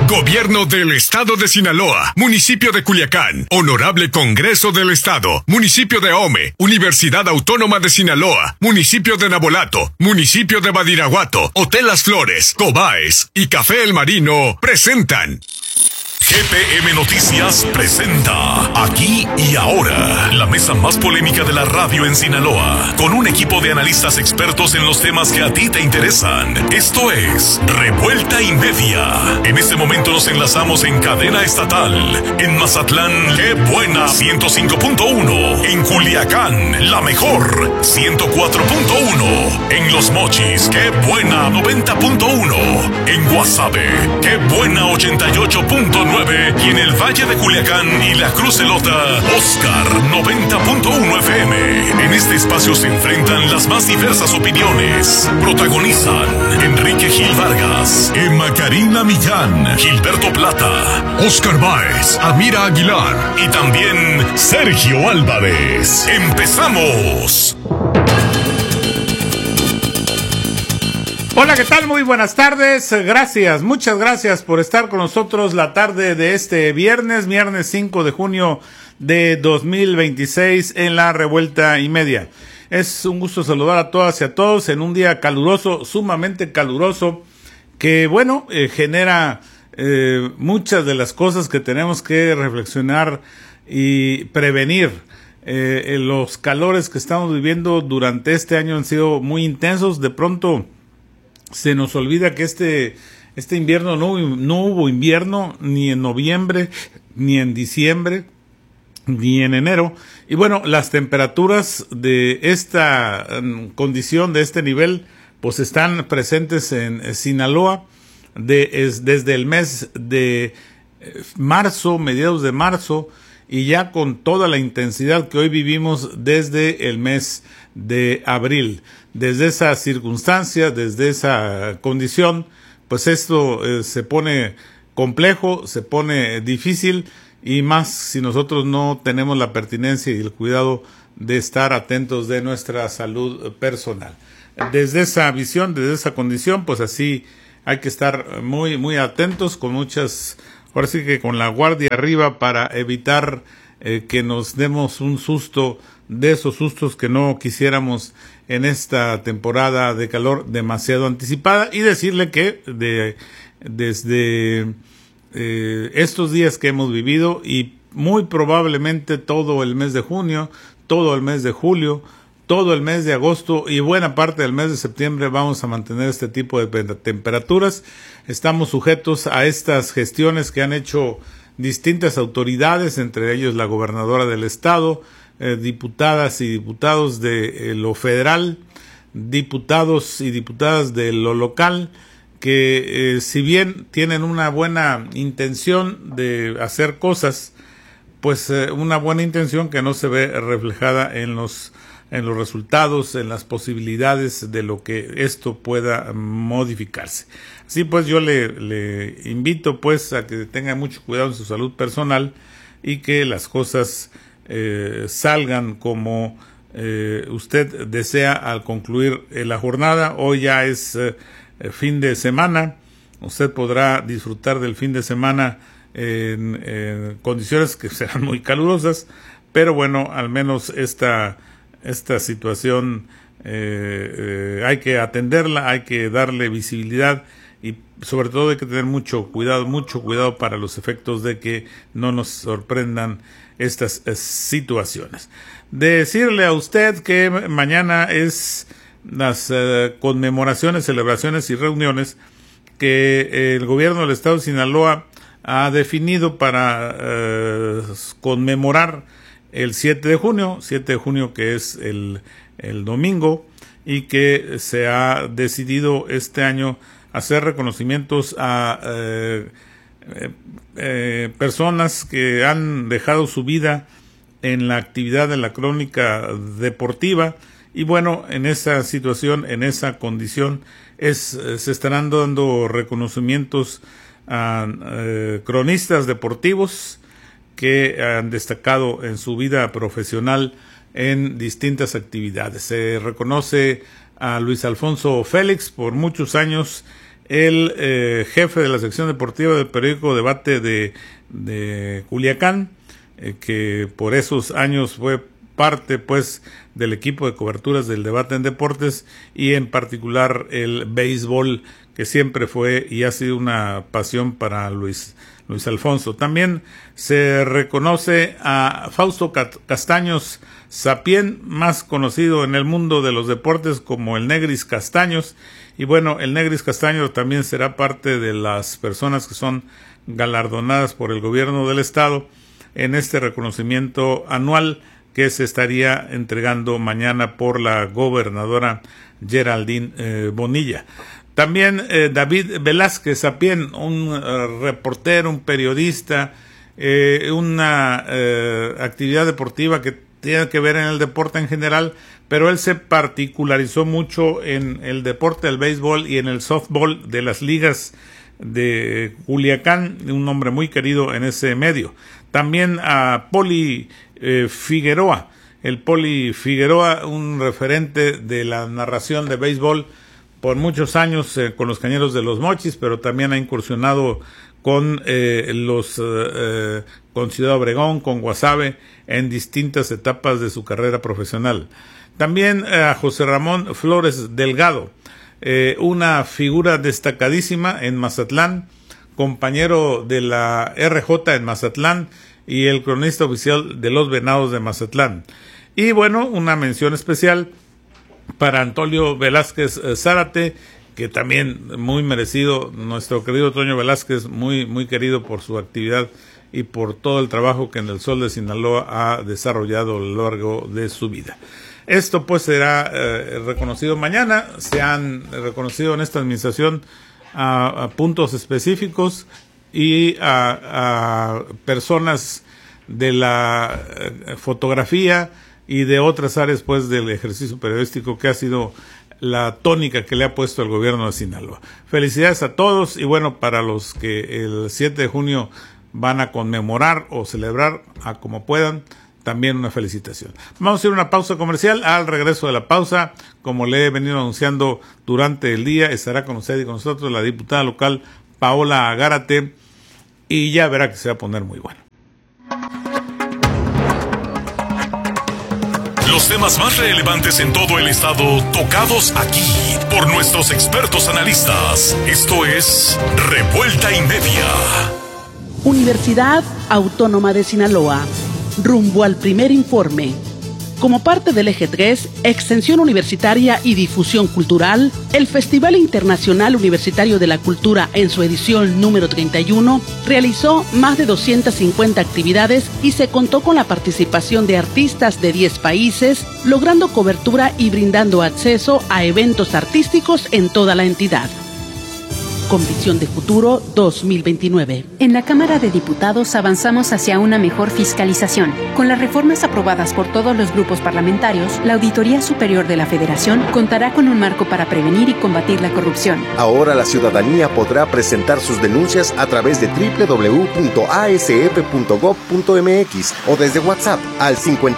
Gobierno del Estado de Sinaloa, Municipio de Culiacán, Honorable Congreso del Estado, Municipio de Ahome, Universidad Autónoma de Sinaloa, Municipio de Nabolato, Municipio de Badiraguato, Hotel Las Flores, Cobaes y Café El Marino presentan... GPM Noticias presenta Aquí y Ahora, la mesa más polémica de la radio en Sinaloa, con un equipo de analistas expertos en los temas que a ti te interesan. Esto es Revuelta y Media. En este momento nos enlazamos en cadena estatal. En Mazatlán, Qué Buena 105.1. En Culiacán, La Mejor 104.1. En Los Mochis, Qué Buena 90.1. En Guasave, Qué Buena 88.9. Y en el Valle de Culiacán y la Cruz Elota, Oscar 90.1 FM. En este espacio se enfrentan las más diversas opiniones. Protagonizan Enrique Gil Vargas, Emma Karina Millán, Gilberto Plata, Oscar Báez, Amira Aguilar y también Sergio Álvarez. ¡Empezamos! Hola, ¿qué tal? Muy buenas tardes. Gracias, muchas gracias por estar con nosotros la tarde de este viernes 5 de junio de 2026 en la Revuelta y Media. Es un gusto saludar a todas y a todos en un día caluroso, sumamente caluroso, que bueno, genera muchas de las cosas que tenemos que reflexionar y prevenir. Los calores que estamos viviendo durante este año han sido muy intensos. De pronto se nos olvida que este invierno no hubo invierno ni en noviembre, ni en diciembre, ni en enero. Y bueno, las temperaturas de esta condición, de este nivel, pues están presentes en Sinaloa desde el mes de marzo, mediados de marzo, y ya con toda la intensidad que hoy vivimos desde el mes de abril. Desde esa circunstancia, desde esa condición, pues esto se pone complejo, se pone difícil, y más si nosotros no tenemos la pertinencia y el cuidado de estar atentos de nuestra salud personal. Desde esa visión, desde esa condición, pues así hay que estar muy, muy atentos, con muchas, ahora sí que con la guardia arriba, para evitar que nos demos un susto, de esos sustos que no quisiéramos en esta temporada de calor demasiado anticipada. Y decirle que desde estos días que hemos vivido, y muy probablemente todo el mes de junio, todo el mes de julio, todo el mes de agosto y buena parte del mes de septiembre, vamos a mantener este tipo de temperaturas. Estamos sujetos a estas gestiones que han hecho distintas autoridades, entre ellos la gobernadora del estado, diputadas y diputados de lo federal, diputados y diputadas de lo local, que si bien tienen una buena intención de hacer cosas, pues una buena intención que no se ve reflejada en los resultados, en las posibilidades de lo que esto pueda modificarse. Así pues, yo le invito pues a que tenga mucho cuidado en su salud personal y que las cosas salgan como usted desea al concluir la jornada. Hoy ya es fin de semana. Usted podrá disfrutar del fin de semana en condiciones que serán muy calurosas, pero bueno, al menos esta situación hay que atenderla, hay que darle visibilidad, y sobre todo hay que tener mucho cuidado para los efectos de que no nos sorprendan estas situaciones. Decirle a usted que mañana es las conmemoraciones, celebraciones y reuniones que el gobierno del estado de Sinaloa ha definido para conmemorar el 7 de junio, que es el domingo, y que se ha decidido este año hacer reconocimientos a personas que han dejado su vida en la actividad de la crónica deportiva. Y bueno, en esa situación, en esa condición, se estarán dando reconocimientos a cronistas deportivos que han destacado en su vida profesional en distintas actividades. Se reconoce a Luis Alfonso Félix, por muchos años el jefe de la sección deportiva del periódico Debate de Culiacán, que por esos años fue parte pues del equipo de coberturas del Debate en Deportes, y en particular el béisbol, que siempre fue y ha sido una pasión para Luis Alfonso. También se reconoce a Fausto Castaños Sapien, más conocido en el mundo de los deportes como el Negris Castaños. Y bueno, el Negris Castaños también será parte de las personas que son galardonadas por el gobierno del estado en este reconocimiento anual que se estaría entregando mañana por la gobernadora Geraldine Bonilla. También David Velázquez Sapien, un reportero, un periodista, una actividad deportiva que tiene que ver en el deporte en general, pero él se particularizó mucho en el deporte del béisbol y en el softball de las ligas de Culiacán, un hombre muy querido en ese medio. También a Poli Figueroa, el Poli Figueroa, un referente de la narración de béisbol por muchos años con los Cañeros de los Mochis, pero también ha incursionado con con Ciudad Obregón, con Guasave, en distintas etapas de su carrera profesional. También a José Ramón Flores Delgado, una figura destacadísima en Mazatlán, compañero de la RJ en Mazatlán y el cronista oficial de los Venados de Mazatlán. Y bueno, una mención especial para Antonio Velázquez Zárate, que también muy merecido, nuestro querido Toño Velázquez, muy querido por su actividad y por todo el trabajo que en el Sol de Sinaloa ha desarrollado a lo largo de su vida. Esto pues será reconocido mañana. Se han reconocido en esta administración a puntos específicos y a personas de la fotografía y de otras áreas pues del ejercicio periodístico, que ha sido la tónica que le ha puesto el gobierno de Sinaloa. Felicidades a todos, y bueno, para los que el 7 de junio van a conmemorar o celebrar a como puedan, también una felicitación. Vamos a ir a una pausa comercial. Al regreso de la pausa, como le he venido anunciando durante el día, estará con usted y con nosotros la diputada local Paola Gárate, y ya verá que se va a poner muy bueno. Los temas más relevantes en todo el estado, tocados aquí por nuestros expertos analistas. Esto es Revuelta y Media. Universidad Autónoma de Sinaloa, rumbo al primer informe. Como parte del Eje 3, Extensión Universitaria y Difusión Cultural, el Festival Internacional Universitario de la Cultura, en su edición número 31, realizó más de 250 actividades y se contó con la participación de artistas de 10 países, logrando cobertura y brindando acceso a eventos artísticos en toda la entidad. Con Visión de Futuro 2029. En la Cámara de Diputados avanzamos hacia una mejor fiscalización. Con las reformas aprobadas por todos los grupos parlamentarios, la Auditoría Superior de la Federación contará con un marco para prevenir y combatir la corrupción. Ahora la ciudadanía podrá presentar sus denuncias a través de www.asf.gov.mx o desde WhatsApp al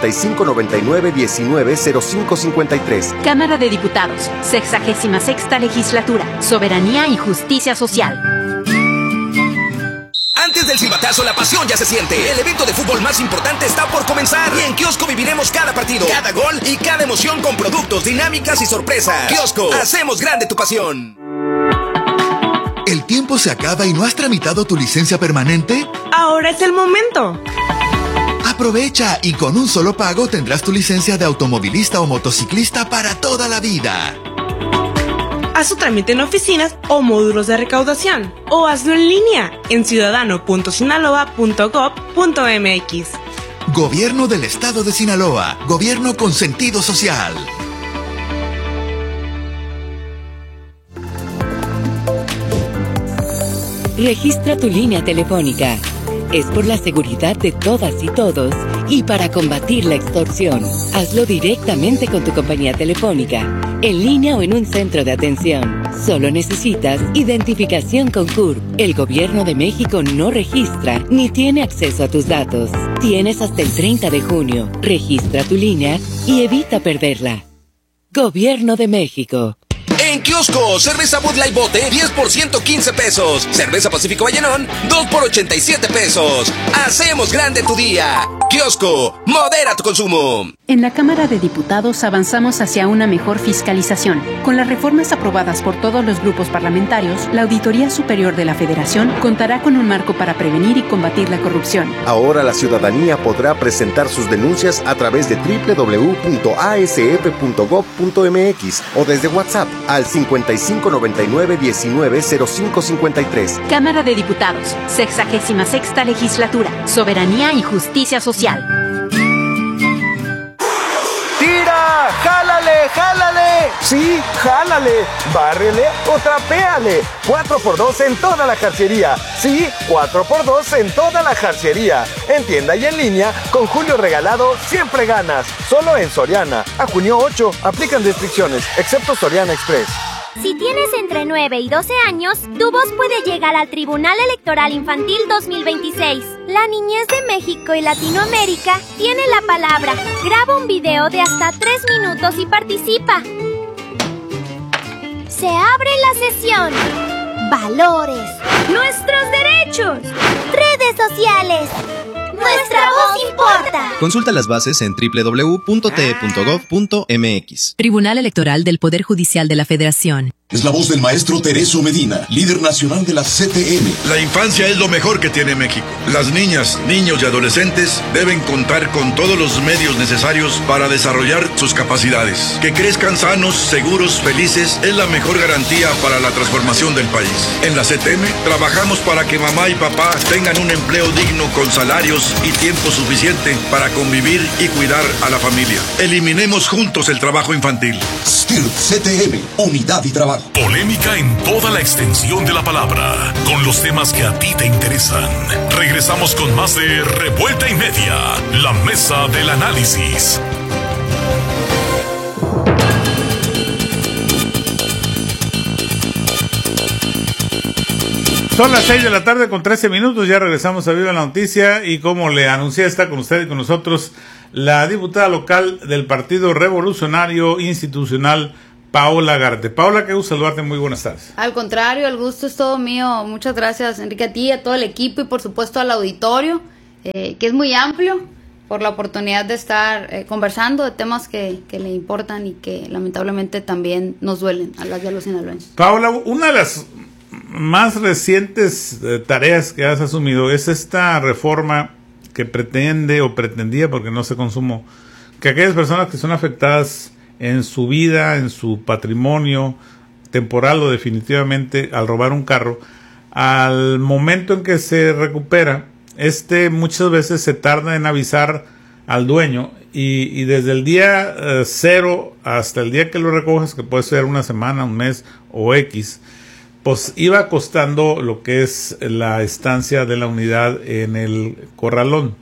5599-190553. Cámara de Diputados, 66ª Legislatura, Soberanía y Justicia Social. Antes del silbatazo, la pasión ya se siente. El evento de fútbol más importante está por comenzar. Y en Kiosco viviremos cada partido, cada gol y cada emoción con productos, dinámicas y sorpresas. Kiosco, hacemos grande tu pasión. ¿El tiempo se acaba y no has tramitado tu licencia permanente? Ahora es el momento. Aprovecha y con un solo pago tendrás tu licencia de automovilista o motociclista para toda la vida. Haz su trámite en oficinas o módulos de recaudación, o hazlo en línea en ciudadano.sinaloa.gov.mx. Gobierno del Estado de Sinaloa. Gobierno con sentido social. Registra tu línea telefónica. Es por la seguridad de todas y todos y para combatir la extorsión. Hazlo directamente con tu compañía telefónica, en línea o en un centro de atención. Solo necesitas identificación con CURP. El Gobierno de México no registra ni tiene acceso a tus datos. Tienes hasta el 30 de junio. Registra tu línea y evita perderla. Gobierno de México. En kiosco, cerveza Bud Light Bote, 10 por 115 pesos. Cerveza Pacífico Vallenón, 2 por 87 pesos. Hacemos grande tu día. Kiosco, modera tu consumo. En la Cámara de Diputados avanzamos hacia una mejor fiscalización. Con las reformas aprobadas por todos los grupos parlamentarios, la Auditoría Superior de la Federación contará con un marco para prevenir y combatir la corrupción. Ahora la ciudadanía podrá presentar sus denuncias a través de www.asf.gov.mx o desde WhatsApp al 5599-190553. Cámara de Diputados, 66ª Legislatura, Soberanía y Justicia Social. ¡Tira! ¡Jálale! ¡Jálale! Sí, jálale, bárrele o trapéale. 4x2 en toda la jarcería. Sí, 4x2 en toda la jarcería. En tienda y en línea, con Julio Regalado siempre ganas. Solo en Soriana. A junio 8, aplican restricciones, excepto Soriana Express. Si tienes entre 9 y 12 años, tu voz puede llegar al Tribunal Electoral Infantil 2026. La niñez de México y Latinoamérica tiene la palabra. Graba un video de hasta 3 minutos y participa. Se abre la sesión. Valores. Nuestros derechos. Redes sociales. Nuestra voz importa. Consulta las bases en www.te.gov.mx. Tribunal Electoral del Poder Judicial de la Federación. Es la voz del maestro Tereso Medina, líder nacional de la CTM. La infancia es lo mejor que tiene México. Las niñas, niños y adolescentes deben contar con todos los medios necesarios para desarrollar sus capacidades. Que crezcan sanos, seguros, felices es la mejor garantía para la transformación del país. En la CTM trabajamos para que mamá y papá tengan un empleo digno con salarios y tiempo suficiente para convivir y cuidar a la familia. Eliminemos juntos el trabajo infantil. STIRT CTM, unidad y trabajo. Polémica en toda la extensión de la palabra, con los temas que a ti te interesan. Regresamos con más de Revuelta y Media, la mesa del análisis. Son las 6 de la tarde con 13 minutos, ya regresamos a Viva la Noticia y como le anuncié está con usted y con nosotros la diputada local del Partido Revolucionario Institucional, Paola Gárate. Paola, qué gusto saludarte, muy buenas tardes. Al contrario, el gusto es todo mío. Muchas gracias, Enrique, a ti, a todo el equipo y por supuesto al auditorio, que es muy amplio, por la oportunidad de estar conversando de temas que le importan y que lamentablemente también nos duelen a las y a los sinaloenses. Paola, una de las más recientes tareas que has asumido es esta reforma que pretende o pretendía, porque no se consumó, que aquellas personas que son afectadas en su vida, en su patrimonio temporal o definitivamente al robar un carro, al momento en que se recupera, muchas veces se tarda en avisar al dueño y desde el día 0 hasta el día que lo recojas, que puede ser una semana, un mes o X, pues iba costando lo que es la estancia de la unidad en el corralón.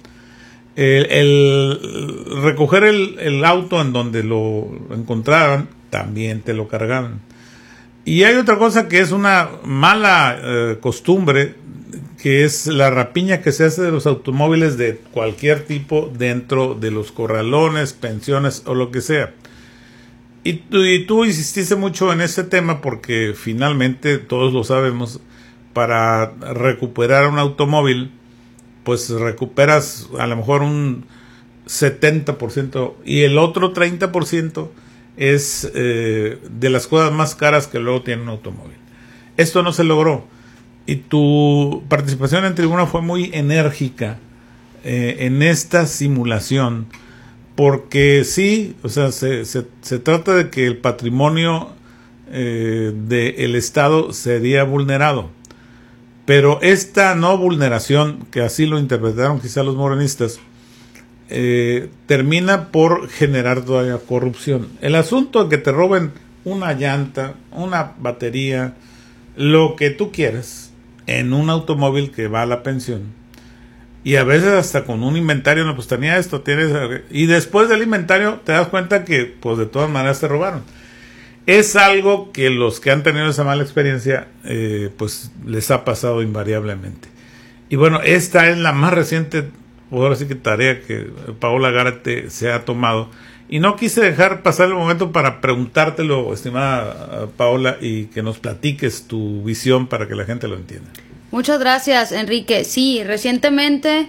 El recoger el auto en donde lo encontraban, también te lo cargaban. Y hay otra cosa que es una mala costumbre, que es la rapiña que se hace de los automóviles de cualquier tipo dentro de los corralones, pensiones o lo que sea. Y tú insististe mucho en ese tema porque finalmente, todos lo sabemos, para recuperar un automóvil, pues recuperas a lo mejor un 70% y el otro 30% es de las cosas más caras que luego tiene un automóvil. Esto no se logró y tu participación en tribuna fue muy enérgica en esta simulación, porque sí, o sea, se trata de que el patrimonio del Estado sería vulnerado. Pero esta no vulneración, que así lo interpretaron quizá los morenistas, termina por generar todavía corrupción. El asunto de que te roben una llanta, una batería, lo que tú quieras, en un automóvil que va a la pensión, y a veces hasta con un inventario, no, pues tenía esto, tienes, y después del inventario te das cuenta que pues de todas maneras te robaron. Es algo que los que han tenido esa mala experiencia pues les ha pasado invariablemente. Y bueno, esta es la más reciente, ahora sí que tarea que Paola Gárate se ha tomado, Y no quise dejar pasar el momento para preguntártelo, estimada Paola, y que nos platiques tu visión para que la gente lo entienda. Muchas gracias, Enrique. Sí, recientemente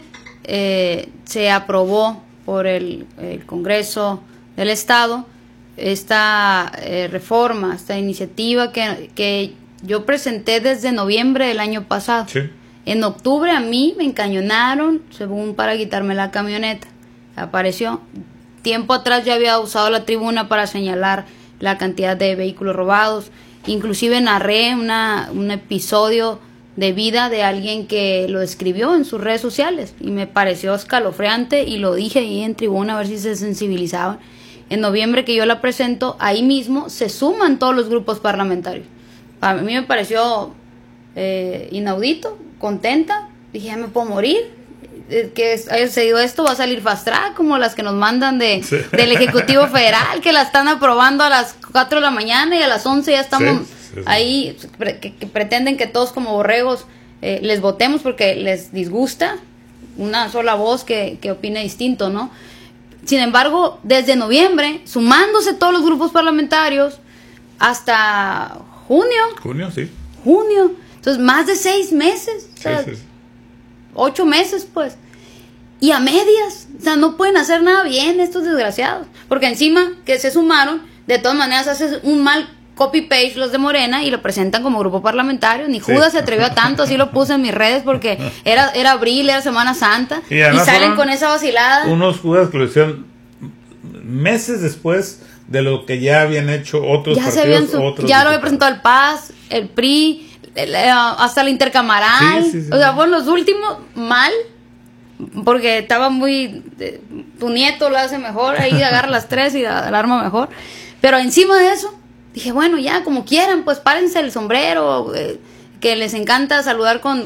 se aprobó por el Congreso del Estado esta reforma, esta iniciativa que yo presenté desde noviembre del año pasado. Sí. En octubre a mí me encañonaron, según para quitarme la camioneta. Apareció. Tiempo atrás ya había usado la tribuna para señalar la cantidad de vehículos robados. Inclusive narré un episodio de vida de alguien que lo escribió en sus redes sociales y me pareció escalofriante y lo dije ahí en tribuna a ver si se sensibilizaban. En noviembre que yo la presento, ahí mismo se suman todos los grupos parlamentarios. A mí me pareció inaudito, contenta, dije ya me puedo morir. Que haya sucedido esto, va a salir fast track como las que nos mandan del Ejecutivo Federal, que la están aprobando a las 4 de la mañana y a las 11 ya estamos ahí, que pretenden que todos como borregos les votemos porque les disgusta una sola voz que opine distinto, ¿no? Sin embargo, desde noviembre, sumándose todos los grupos parlamentarios hasta junio, entonces más de 6 meses, o sea, 8 meses pues, y a medias, o sea, no pueden hacer nada bien estos desgraciados, porque encima que se sumaron, de todas maneras haces un mal copy-paste los de Morena y lo presentan como grupo parlamentario. Ni Judas se atrevió a tanto, así lo puse en mis redes porque era abril, era Semana Santa, y salen con esa vacilada. Unos Judas que lo hicieron meses después de lo que ya habían hecho otros partidos. Ya lo había presentado el PAS, el PRI, hasta la intercamaral, o sea, fueron los últimos mal, porque estaba muy tu nieto lo hace mejor, ahí agarra las 3 y la arma mejor, pero encima de eso dije, bueno, ya como quieran, pues párense el sombrero, que les encanta saludar con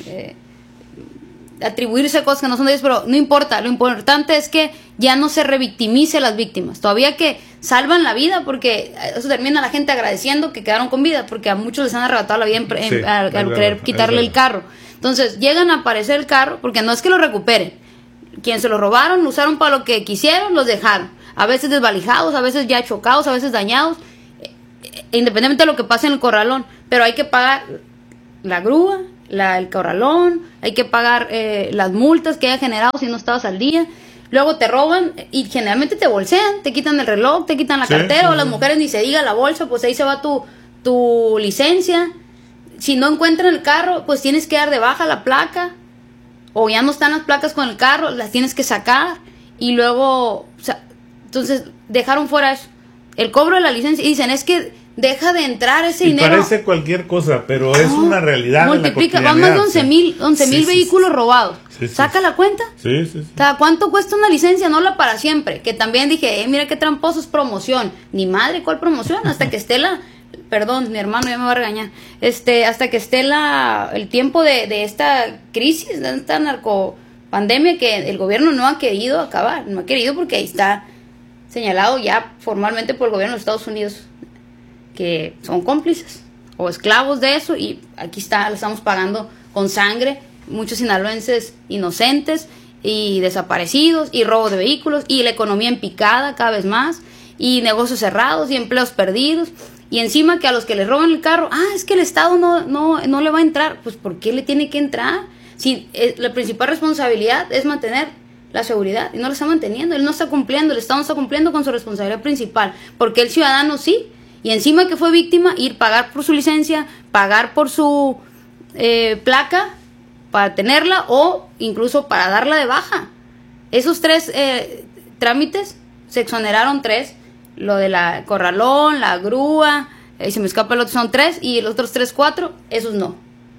atribuirse cosas que no son de ellos, pero no importa, lo importante es que ya no se revictimice a las víctimas, todavía que salvan la vida, porque eso termina la gente agradeciendo que quedaron con vida, porque a muchos les han arrebatado la vida al querer quitarle el carro. Entonces llegan a aparecer el carro, porque no es que lo recuperen, quienes se lo robaron, lo usaron para lo que quisieron, los dejaron, a veces desvalijados, a veces ya chocados, a veces dañados, independientemente de lo que pase en el corralón, pero hay que pagar la grúa, el corralón, hay que pagar las multas que haya generado si no estabas al día. Luego te roban y generalmente te bolsean, te quitan el reloj, te quitan la cartera, o las mujeres ni se diga la bolsa, pues ahí se va tu licencia. Si no encuentran el carro, pues tienes que dar de baja la placa, o ya no están las placas con el carro, las tienes que sacar, y luego, o sea, entonces dejaron fuera eso, el cobro de la licencia, y dicen, es que deja de entrar ese dinero. Parece cualquier cosa, pero es una realidad. Multiplica, van más de 11,000 vehículos robados. ¿Saca la cuenta? Sí. O sea, ¿cuánto cuesta una licencia? No la para siempre. Que también dije, mira qué tramposo, es promoción. Ni madre, ¿cuál promoción? Hasta que esté perdón, mi hermano ya me va a regañar. Hasta que esté el tiempo de esta crisis, de esta narcopandemia que el gobierno no ha querido acabar. No ha querido porque ahí está señalado ya formalmente por el gobierno de los Estados Unidos que son cómplices o esclavos de eso, y aquí lo estamos pagando con sangre, muchos sinaloenses inocentes y desaparecidos, y robo de vehículos, y la economía en picada cada vez más, y negocios cerrados y empleos perdidos, y encima que a los que les roban el carro, es que el Estado no le va a entrar. Pues ¿por qué le tiene que entrar? Si la principal responsabilidad es mantener la seguridad, y no la está manteniendo, él no está cumpliendo, el Estado no está cumpliendo con su responsabilidad principal, porque el ciudadano sí. Y encima que fue víctima, pagar por su licencia, pagar por su placa para tenerla, o incluso para darla de baja. Esos 3 trámites, se exoneraron 3, lo de la corralón, la grúa, se me escapa el otro, son 3, y los otros 4, esos no.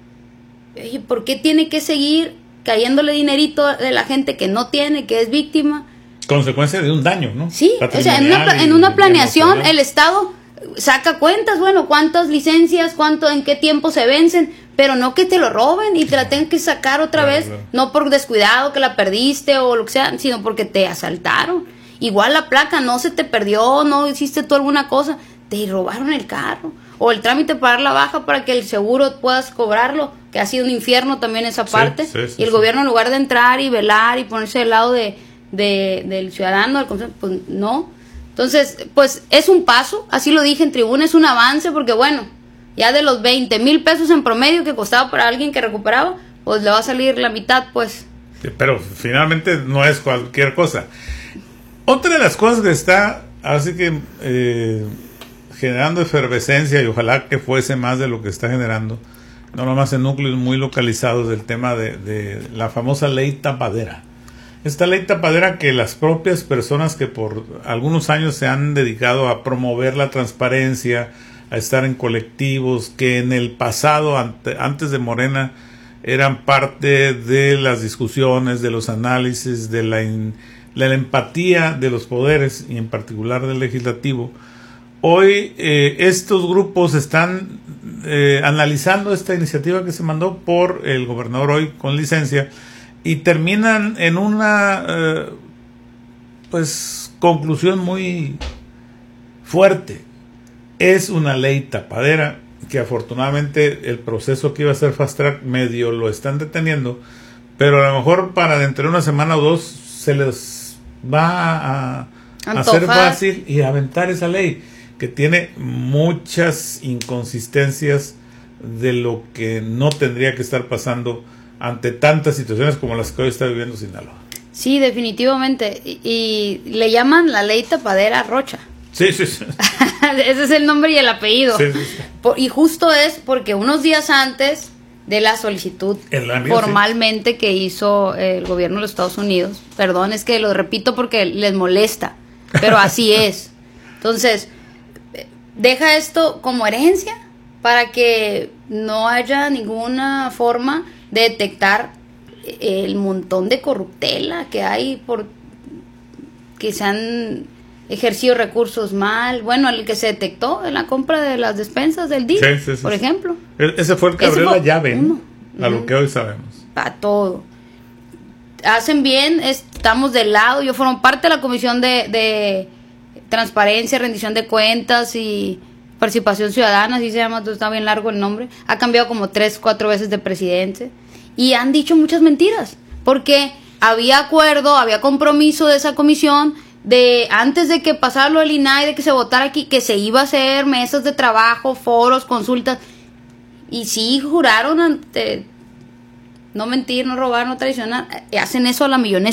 ¿Y por qué tiene que seguir cayéndole dinerito de la gente que no tiene, que es víctima? Consecuencia de un daño, ¿no? Sí, o sea, en una planeación el Estado saca cuentas, bueno, cuántas licencias, en qué tiempo se vencen, pero no que te lo roben y te la tengan que sacar otra vez, no por descuidado que la perdiste o lo que sea, sino porque te asaltaron. Igual la placa no se te perdió, no hiciste tú alguna cosa, te robaron el carro, o el trámite para dar la baja para que el seguro puedas cobrarlo, que ha sido un infierno también esa parte, y el gobierno en lugar de entrar y velar y ponerse del lado del ciudadano, pues no. Entonces, pues es un paso, así lo dije en tribuna, es un avance, porque bueno, ya de los 20,000 pesos en promedio que costaba para alguien que recuperaba, pues le va a salir la mitad, pues. Sí, pero finalmente no es cualquier cosa. Otra de las cosas que está, así que generando efervescencia, y ojalá que fuese más de lo que está generando, no nomás en núcleos muy localizados, del tema de la famosa ley tapadera. Esta ley tapadera que las propias personas que por algunos años se han dedicado a promover la transparencia, a estar en colectivos, que en el pasado, antes de Morena, eran parte de las discusiones, de los análisis, de la empatía de los poderes, y en particular del legislativo. Hoy estos grupos están analizando esta iniciativa que se mandó por el gobernador hoy con licencia, y terminan en una pues conclusión muy fuerte. Es una ley tapadera, que afortunadamente el proceso que iba a ser fast track medio lo están deteniendo, pero a lo mejor para dentro de una semana o dos se les va a hacer fácil y aventar esa ley, que tiene muchas inconsistencias de lo que no tendría que estar pasando ante tantas situaciones como las que hoy está viviendo Sinaloa. Sí, definitivamente, y le llaman la ley tapadera Rocha. Sí. Ese es el nombre y el apellido. Sí. Y justo es porque unos días antes de la solicitud formalmente que hizo el gobierno de los Estados Unidos, perdón, es que lo repito porque les molesta, pero así es. Entonces, deja esto como herencia para que no haya ninguna forma de detectar el montón de corruptela que hay por que se han ejercido recursos mal. Bueno, el que se detectó en la compra de las despensas del DIF, por ejemplo. Ese fue el que abrió la llave, a lo que hoy sabemos. Para todo. Hacen bien, estamos del lado. Yo formo parte de la Comisión de Transparencia, Rendición de Cuentas y Participación Ciudadana, así se llama, está bien largo el nombre. Ha cambiado como 3-4 veces de presidente. Y han dicho muchas mentiras, porque había acuerdo, había compromiso de esa comisión, de antes de que pasara lo del INAI, de que se votara aquí, que se iba a hacer mesas de trabajo, foros, consultas, y sí juraron ante no mentir, no robar, no traicionar. Hacen eso a la millonesa.